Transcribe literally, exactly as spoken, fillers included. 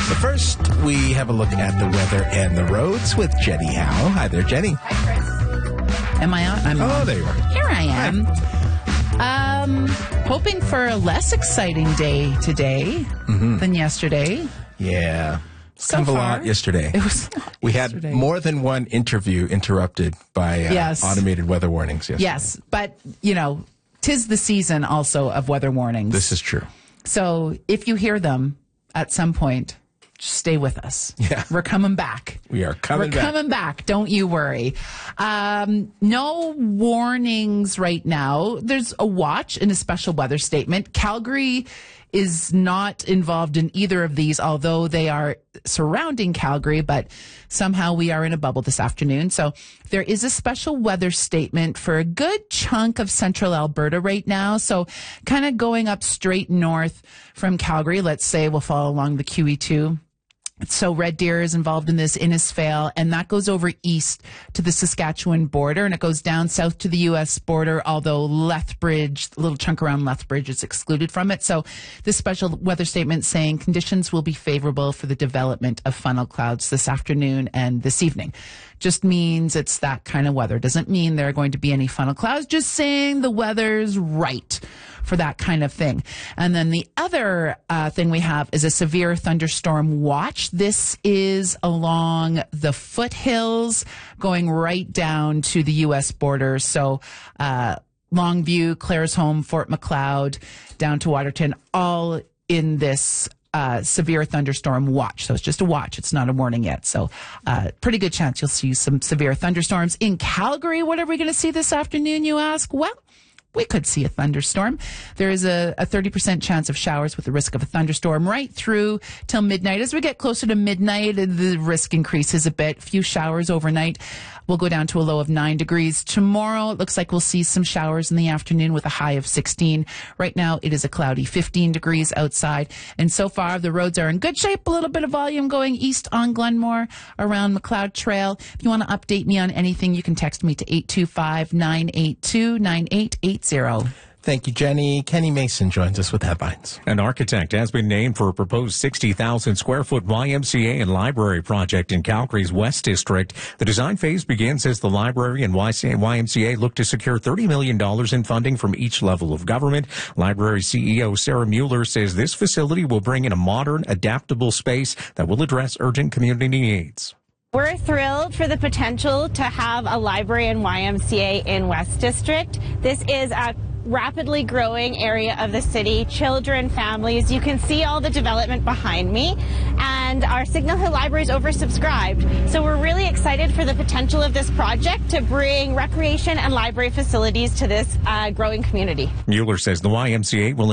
But first, we have a look at the weather and the roads with Jenny Howe. Hi there, Jenny. Hi, Chris. Am I on? I'm oh, on. there you are. Here I am. Hi. Um, hoping for a less exciting day today mm-hmm. than yesterday. Yeah. So kind of a far, lot yesterday. It was we yesterday. had more than one interview interrupted by uh, yes. automated weather warnings yesterday. Yes, but, you know, 'tis the season also of weather warnings. This is true. So if you hear them at some point, just stay with us. Yeah. We're coming back. We are coming We're back. We're coming back. Don't you worry. Um, no warnings right now. There's a watch in a special weather statement. Calgary is not involved in either of these, although they are surrounding Calgary, but somehow we are in a bubble this afternoon. So there is a special weather statement for a good chunk of central Alberta right now. So kind of going up straight north from Calgary, let's say we'll follow along the Q E two. So Red Deer is involved in this, Innisfail, and that goes over east to the Saskatchewan border, and it goes down south to the U S border, although Lethbridge, a little chunk around Lethbridge, is excluded from it. So this special weather statement saying conditions will be favorable for the development of funnel clouds this afternoon and this evening. Just means it's that kind of weather. Doesn't mean there are going to be any funnel clouds, just saying the weather's right for that kind of thing. And then the other uh, thing we have is a severe thunderstorm watch. This is along the foothills going right down to the U S border. So uh, Longview, Claresholm, Fort Macleod, down to Waterton, all in this Uh, severe thunderstorm watch. So it's just a watch. It's not a warning yet. So uh, pretty good chance you'll see some severe thunderstorms. In Calgary, what are we going to see this afternoon, you ask? Well, we could see a thunderstorm. There is a, a thirty percent chance of showers with the risk of a thunderstorm right through till midnight. As we get closer to midnight, the risk increases a bit. Few showers overnight. We'll go down to a low of nine degrees. Tomorrow, it looks like we'll see some showers in the afternoon with a high of sixteen. Right now, it is a cloudy fifteen degrees outside. And so far, the roads are in good shape. A little bit of volume going east on Glenmore around Macleod Trail. If you want to update me on anything, you can text me to eight two five, nine eight two, nine eight eight zero. Thank you, Jenny. Kenny Mason joins us with headlines. An architect has been named for a proposed sixty thousand square foot Y M C A and library project in Calgary's West District. The design phase begins as the library and Y M C A look to secure thirty million dollars in funding from each level of government. Library C E O Sarah Mueller says this facility will bring in a modern, adaptable space that will address urgent community needs. We're thrilled for the potential to have a library and Y M C A in West District. This is a rapidly growing area of the city, children, families. You can see all the development behind me, and our Signal Hill Library is oversubscribed. So we're really excited for the potential of this project to bring recreation and library facilities to this uh, growing community. Mueller says the Y M C A will